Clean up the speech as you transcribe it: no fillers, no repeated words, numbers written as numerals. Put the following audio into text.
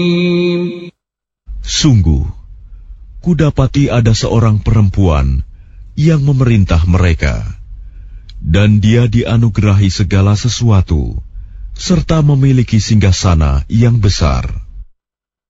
Sungguh, kudapati ada seorang perempuan yang memerintah mereka, dan dia dianugerahi segala sesuatu, serta memiliki singgasana yang besar.